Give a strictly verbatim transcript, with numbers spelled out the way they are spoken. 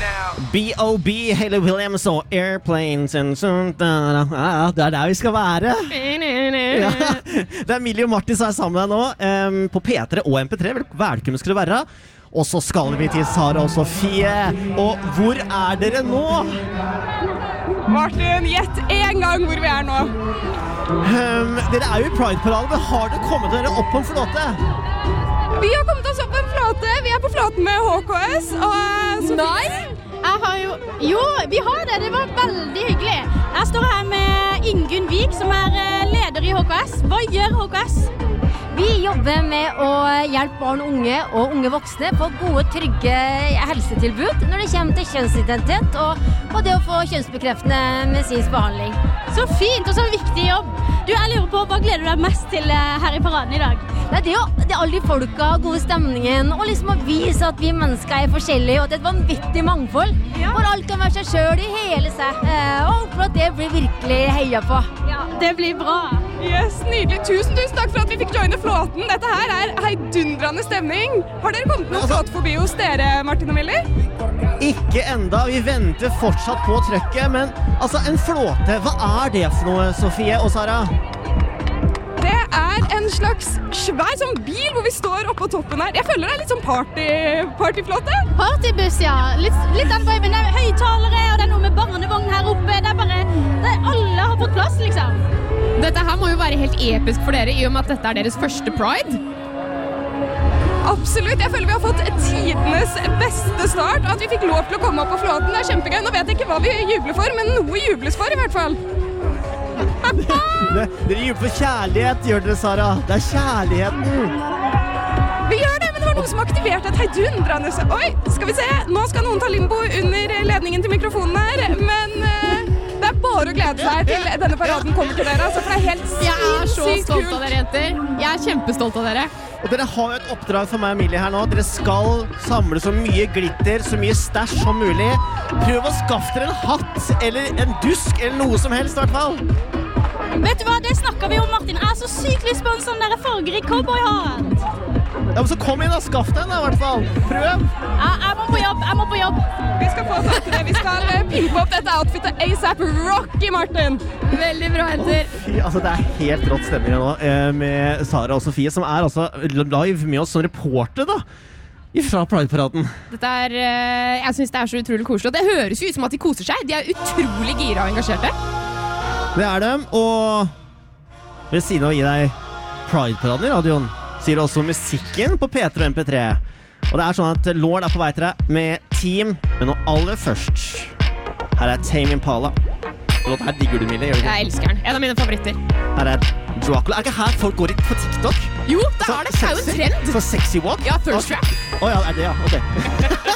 B O B, Hayley Williams og Airplanes and sånt. Ja, det er der vi skal være. Ja, det er Millie og Martin som er sammen med deg nå um, på P tre og M P tre. Velkommen skal du være. Og så skal vi til Sara og Sofie. Og hvor er dere nå? Martin, gjett en gang hvor vi er nå. Um, dere er jo i Pride-paraden, men har dere kommet dere opp på en flåte? Vi har kommet oss opp på en flåte. Vi er på flåten med H K S. Og Sofie. Nei, jeg har jo... Jo, vi har det. Det var veldig hyggelig. Jeg står her med Ingunn Vik, som er leder i H K S. Hva gjør H K S? Vi jobber med å hjelpe barn og unge og unge voksne på gode, trygge helsetilbud når det kommer til kjønnsidentitet og, og det å få kjønnsbekreftende medisinsk behandling. Så fint og så viktig jobb. Du, jeg lurer på, hva gleder du deg mest til her i paraden i dag? Nei, det er jo det er alle de folka, gode stemningen, og liksom å vise at vi mennesker er forskjellige, og det er et vanvittig mangfold. Ja. Hvor alt kan være seg selv i hele seg, og for at det blir virkelig heia på. Ja, det blir bra. Yes, nydelig. Tusen, tusen takk for at vi fikk joine flåten. Dette her er heidundrende stemning. Har dere kommet noen flåte forbi hos dere, Martin og Millie? Ikke enda, vi venter fortsatt på trøkket, men altså en flåte, hva er det for noe, Sofie og Sara? Det er en slags svær sånn bil hvor vi står oppe på toppen her. Jeg føler det er litt sånn party, partyflåte. Partybuss, ja. Litt, litt den viben. Det er høytalere, og det er noe med barnevogn her oppe. Det er bare, det er, alle har fått plass, liksom. Dette her må jo være helt episk for dere, i og med at dette er deres første Pride. Absolutt. Jeg føler vi har fått tidenes beste start, og at vi fikk lov til å komme opp på flåten. Det er kjempegøy. Nå vet jeg ikke hva vi jubler for, men noe jubles for i hvert fall. Det, dere jubler for kjærlighet, gjør dere, Sara. Det er kjærligheten. Vi gjør det, men det var noe som aktiverte et heidundrende. Oi, skal vi se. Nå skal noen ta limbo under ledningen til mikrofonen her, men uh, det er bare å glede seg til denne paraden kommer til dere. Altså, for det er helt sinnssykt kult. Jeg er så stolt av dere, jenter. Jeg er kjempestolt av dere. Og dere har jo et oppdrag for meg og Emilie her nå. Dere skal samle så mye glitter, så mye stæsj som mulig. Prøv å skaffe dere en hatt, eller en dusk, eller noe som helst i hvert fall. Vet du hva, det snakker vi om, Martin. Jeg er så sykt lyst på en sånn der fargerik cowboyhatt. Ja, men så kom inn og skaff den da, i hvert fall. Prøv. Ja, jeg må på jobb, jeg må på jobb. Vi skal få tak i det. Vi skal pimpe opp dette outfitet A$AP Rocky, Martin. Veldig bra, jenter. Fy, altså det er helt rått stemning nå eh, med Sara og Sofie, som er altså live med oss som reporter da, fra Pride-paraden. Dette er, eh, jeg synes det er så utrolig koselig, og det høres jo ut som at de koser seg. De er utrolig gira og engasjerte. Det er dem, og ved siden av å gi deg Pride-paraden i radioen, sier du også musikken på P tre og M P tre. Og det er sånn at Lord er på vei til deg med Team, men nå aller først. Her er Tame Impala. Låt her digger du, Mille, gjør du ikke? Jeg elsker den. En av mine favoritter. Her er Dracula. Er ikke her folk går på TikTok? Jo, det er det. Det er jo en trend. For sexy walk? Ja, thirst trap. Åja, oh, er det, ja. Ok.